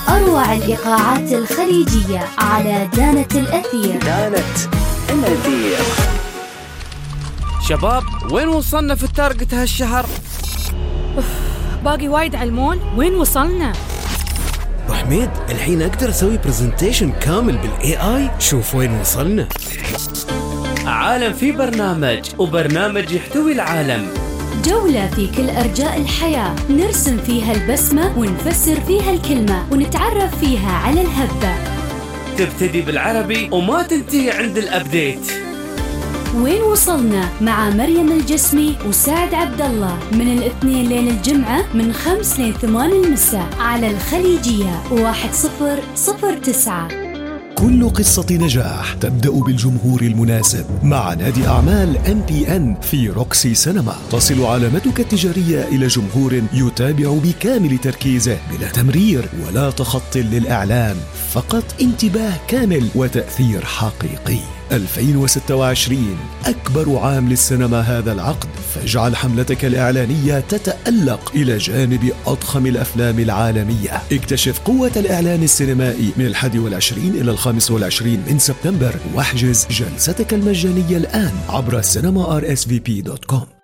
أروع الإيقاعات الخليجية على دانة الأثير. شباب، وين وصلنا في التارجت هالشهر؟ باقي وايد علمون. وين وصلنا؟ أبو حميد، الحين أقدر أسوي برزنتيشن كامل بالAI. شوف وين وصلنا. عالم في برنامج، وبرنامج يحتوي العالم. جولة في كل أرجاء الحياة، نرسم فيها البسمة ونفسر فيها الكلمة ونتعرف فيها على الهبة. تبتدي بالعربي وما تنتهي عند الأبديت. وين وصلنا مع مريم الجسمي وسعد عبد الله من الاثنين لين الجمعة من 5 ل 8 المساء على الخليجية 1009. كل قصة نجاح تبدأ بالجمهور المناسب. مع نادي أعمال MPN في روكسي سينما تصل علامتك التجارية إلى جمهور يتابع بكامل تركيزه بلا تمرير ولا تخط للإعلان، فقط انتباه كامل وتأثير حقيقي. 2026 أكبر عام للسينما هذا العقد، فاجعل حملتك الإعلانية تتألق إلى جانب أضخم الأفلام العالمية. اكتشف قوة الإعلان السينمائي من 21 إلى 25 من سبتمبر، واحجز جلستك المجانية الآن عبر cinemarsvp.com.